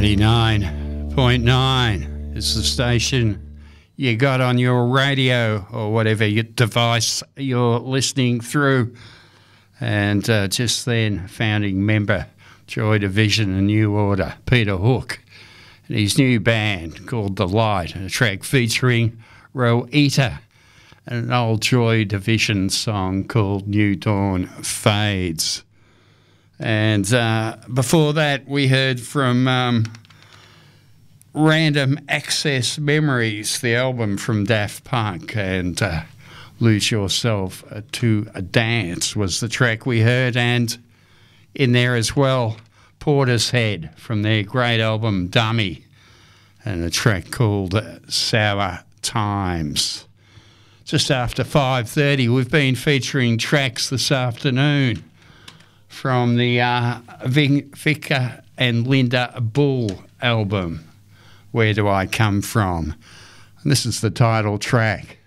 99.9 is the station you got on your radio or whatever your device you're listening through. And just then, founding member, Joy Division and New Order, Peter Hook, and his new band called The Light, a track featuring Rowita, and an old Joy Division song called New Dawn Fades. And before that, we heard from Random Access Memories, the album from Daft Punk, and Lose Yourself to a Dance was the track we heard, and in there as well, Portishead from their great album Dummy, and a track called Sour Times. Just after 5:30, we've been featuring tracks this afternoon from the Victor and Linda Bull album, Where Do I Come From? And this is the title track.